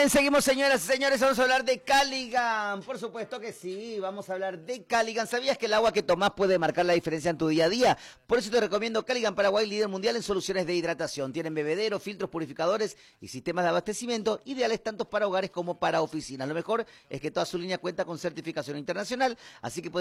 bien, seguimos señoras y señores, vamos a hablar de Caligan, por supuesto que sí, vamos a hablar de Caligan. ¿Sabías que el agua que tomás puede marcar la diferencia en tu día a día? Por eso te recomiendo Caligan Paraguay, líder mundial en soluciones de hidratación. Tienen bebederos, filtros purificadores y sistemas de abastecimiento ideales tanto para hogares como para oficinas. Lo mejor es que toda su línea cuenta con certificación internacional, así que